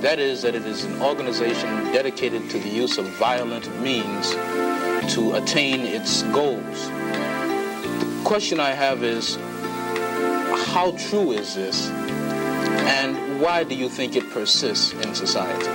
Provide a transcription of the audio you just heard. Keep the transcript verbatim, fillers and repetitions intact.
That is, that it is an organization dedicated to the use of violent means to attain its goals. The question I have is, how true is this, and why do you think it persists in society?